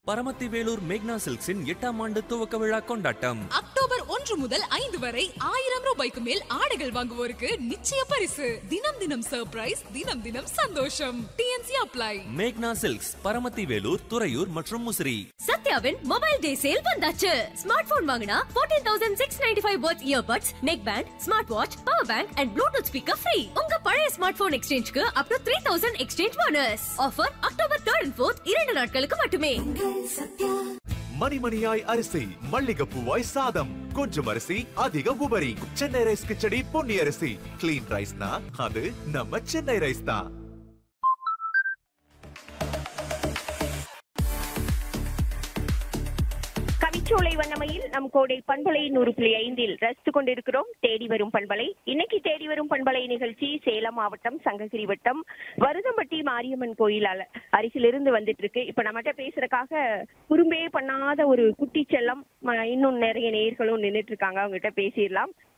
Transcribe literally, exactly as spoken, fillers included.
பரமத்தி வேலூர் மேக்னா சில்க்ஸின் எட்டாம் ஆண்டு துவக்க விழா கொண்டாட்டம் அக்டோபர் ஒன்று முதல் ஐந்து வரை ஆயிரம் ரூபாய்க்கு மேல் ஆடைகள் வாங்குவோருக்கு நிச்சய பரிசு. தினம் தினம் சர்ப்ரைஸ், தினம் தினம் சந்தோஷம். DNC apply. மேக்னா சில்க்ஸ், பரமத்தி வேலூர், துறையூர் மற்றும் முசிறி. சத்யாவின் மொபைல் டே சேல் வந்தாச்சு. ஸ்மார்ட் போன் வாங்கினா பதினான்காயிரத்து அறுநூற்று தொண்ணூற்று ஐந்து watts earbuds, neck band, smart watch, power bank and Bluetooth speaker free. உங்க பழைய ஸ்மார்ட் போன் எக்ஸ்சேஞ்சுக்கு அப் டு மூவாயிரம் எக்ஸ்சேஞ்ச் போனஸ். ஆஃபர் அக்டோபர் மூன்று and நான்கு இரண்டு நாட்களுக்கு மட்டுமே. மணிமணியாய் அரிசி, மல்லிகைப்பூவாய் சாதம், கொஞ்சம் அரிசி அதிக உபரி. சென்னை ரைஸ் கிச்சடி பொன்னி அரிசி. கிளீன் ரைஸ்னா அது நம்ம சென்னை ரைஸ் தான். கவிச்சோலை வண்ணமையில் நம் கோடை பண்பலை நூறு புள்ளி ஐந்தில் ரசித்துக் கொண்டிருக்கிறோம் தேடி வரும் பண்பலை. இன்னைக்கு தேடி வரும் பண்பலை நிகழ்ச்சி சேலம் மாவட்டம் சங்ககிரி வட்டம் வருதம்பட்டி மாரியம்மன் கோயில் அருகிலிருந்து வந்துட்டு இருக்கு. இப்ப நம்மகிட்ட பேசுறதுக்காக குறும்பே பண்ணாத ஒரு குட்டி செல்லம் இன்னும் நிறைய நேயர்களும் நின்றுட்டு இருக்காங்க. அவங்க கிட்ட பேசிடலாம்.